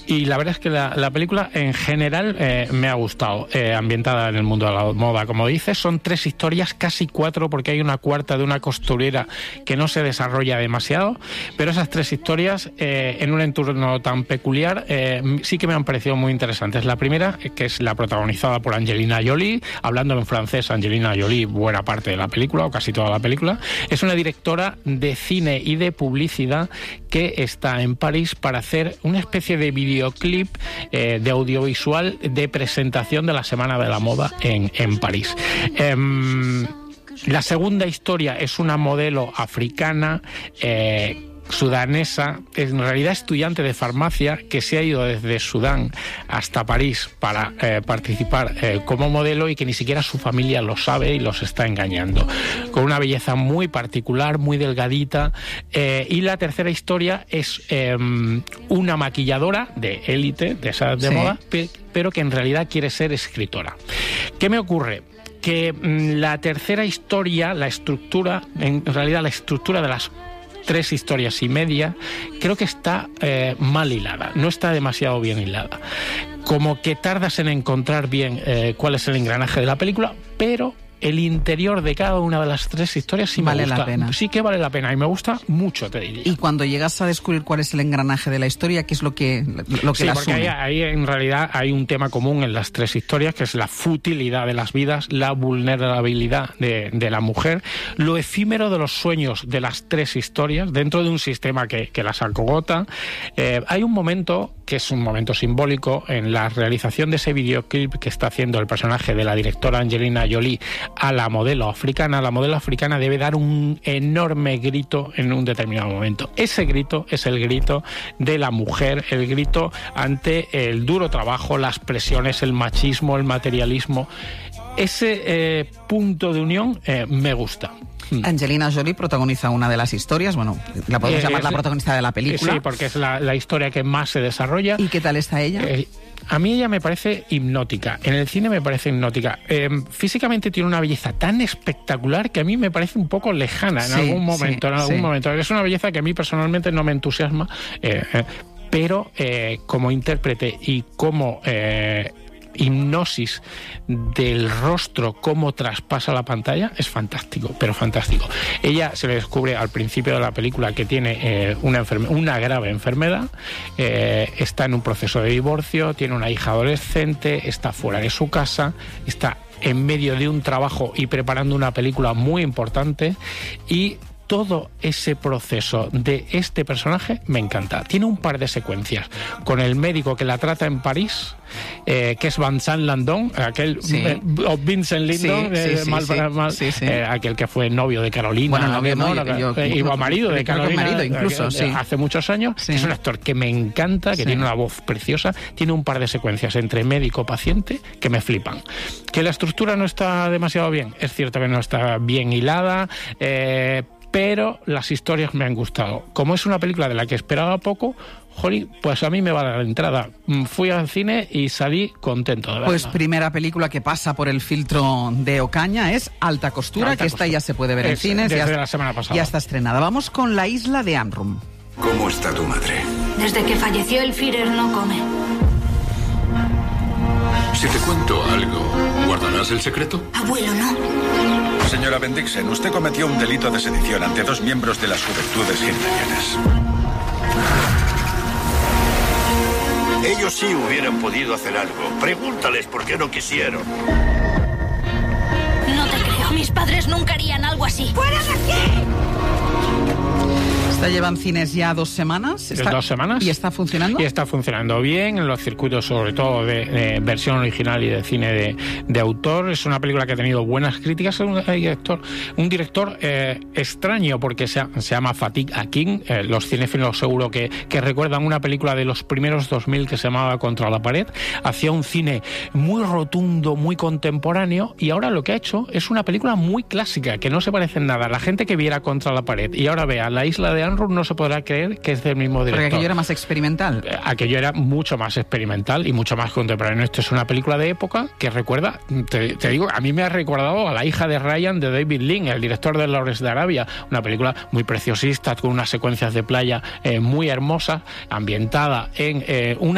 Y la verdad es que la película en general me ha gustado, ambientada en el mundo de la moda, como dices. Son 3 historias, casi 4, porque hay una cuarta de una costurera que no se desarrolla demasiado, pero esas 3 historias en un entorno tan peculiar sí que me han parecido muy interesantes. La primera, que es la protagonizada por Angelina Jolie, hablando en francés, Angelina Jolie, buena parte de la película, o casi toda la película, es una directora de cine y de publicidad que está en París para hacer una especie de videoclip de audiovisual de presentación de la Semana de la Moda en París. La segunda historia es una modelo africana, sudanesa, en realidad estudiante de farmacia, que se ha ido desde Sudán hasta París para participar como modelo, y que ni siquiera su familia lo sabe y los está engañando, con una belleza muy particular, muy delgadita. Y la tercera historia es una maquilladora de élite, de esas de moda, pero que en realidad quiere ser escritora. ¿Qué me ocurre? Que la tercera historia, la estructura de las 3 historias y media, creo que está mal hilada, no está demasiado bien hilada. Como que tardas en encontrar bien cuál es el engranaje de la película, pero el interior de cada una de las 3 historias sí vale me gusta. La pena. Sí que vale la pena y me gusta mucho, te diría. Y cuando llegas a descubrir cuál es el engranaje de la historia, ¿qué es lo que sí, la porque asume? ahí en realidad hay un tema común en las 3 historias, que es la futilidad de las vidas, la vulnerabilidad de la mujer, lo efímero de los sueños de las 3 historias dentro de un sistema que las acogota. Hay un momento que es un momento simbólico en la realización de ese videoclip que está haciendo el personaje de la directora Angelina Jolie a la modelo africana. La modelo africana debe dar un enorme grito en un determinado momento. Ese grito es el grito de la mujer, el grito ante el duro trabajo, las presiones, el machismo, el materialismo. Ese punto de unión me gusta. Angelina Jolie protagoniza una de las historias, bueno, la podemos llamar la protagonista de la película. Sí, porque es la historia que más se desarrolla. ¿Y qué tal está ella? A mí ella me parece hipnótica, en el cine me parece hipnótica. Físicamente tiene una belleza tan espectacular que a mí me parece un poco lejana en algún momento. Es una belleza que a mí personalmente no me entusiasma, pero como intérprete y como hipnosis del rostro, cómo traspasa la pantalla, es fantástico, pero fantástico. Ella se le descubre al principio de la película que tiene una grave enfermedad, está en un proceso de divorcio, tiene una hija adolescente, está fuera de su casa, está en medio de un trabajo y preparando una película muy importante, y todo ese proceso de este personaje me encanta. Tiene un par de secuencias con el médico que la trata en París, que es Vincent Lindon, o Vincent Lindon, aquel que fue novio de Carolina, y marido de Carolina, incluso, hace muchos años. Es un actor que me encanta, que tiene una voz preciosa, tiene un par de secuencias entre médico-paciente que me flipan. Que la estructura no está demasiado bien, es cierto que no está bien hilada, pero las historias me han gustado. Como es una película de la que esperaba poco, pues a mí me va a dar la entrada. Fui al cine y salí contento de verla. Pues primera película que pasa por el filtro de Ocaña es Alta Costura, esta ya se puede ver en cines. Desde la semana pasada. Ya está estrenada. Vamos con La isla de Amrum. ¿Cómo está tu madre? Desde que falleció el Führer no come. Si te cuento algo, ¿guardarás el secreto? Abuelo, no. Señora Bendixen, usted cometió un delito de sedición ante 2 miembros de las Juventudes Hitlerianas. Ellos sí hubieran podido hacer algo. Pregúntales por qué no quisieron. No te creo. Mis padres nunca harían algo así. ¡Fuera de aquí! Esta lleva en cines ya 2 semanas. 2 semanas. ¿Y está funcionando? Y está funcionando bien en los circuitos, sobre todo de versión original y de cine de autor. Es una película que ha tenido buenas críticas. Es un director extraño, porque se llama Fatih Akin. Los cinéfilos seguro que recuerdan una película de los primeros 2000 que se llamaba Contra la pared. Hacía un cine muy rotundo, muy contemporáneo, y ahora lo que ha hecho es una película muy clásica, que no se parece en nada. La gente que viera Contra la pared y ahora vea La isla de Amrum no se podrá creer que es del mismo director. Porque aquello era más experimental. Aquello era mucho más experimental y mucho más contemporáneo. Esto es una película de época que recuerda, te digo, a mí me ha recordado a La hija de Ryan de David Lean, el director de Lawrence de Arabia. Una película muy preciosista, con unas secuencias de playa muy hermosas, ambientada en una